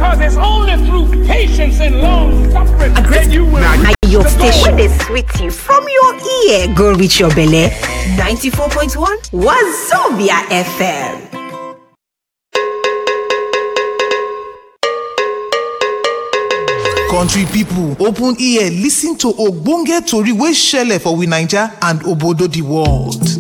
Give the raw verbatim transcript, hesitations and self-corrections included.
Because it's only through patience and long suffering that you will now your station They sweet you from your ear. go reach your belly. ninety-four point one Wazobia F M. Country people, open ear, listen to Ogbonge Tori wey shele for we Naija and obodo the world.